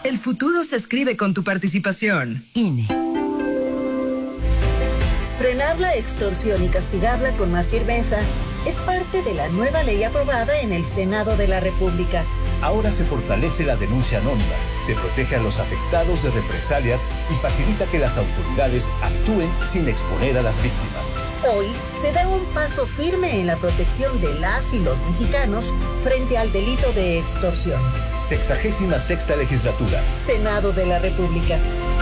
El futuro se escribe con tu participación. INE. Frenar la extorsión y castigarla con más firmeza es parte de la nueva ley aprobada en el Senado de la República. Ahora se fortalece la denuncia anónima, se protege a los afectados de represalias y facilita que las autoridades actúen sin exponer a las víctimas. Hoy se da un paso firme en la protección de las y los mexicanos frente al delito de extorsión. 66ª legislatura. Senado de la República.